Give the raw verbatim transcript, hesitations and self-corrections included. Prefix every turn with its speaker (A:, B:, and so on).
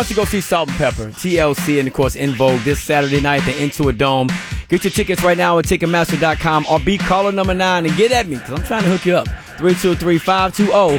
A: To go see Salt and Pepper, T L C, and of course In Vogue this Saturday night at the Intuit Dome. Get your tickets right now at Ticketmaster dot com or be caller number nine and get at me because I'm trying to hook you up. three two three, five two zero,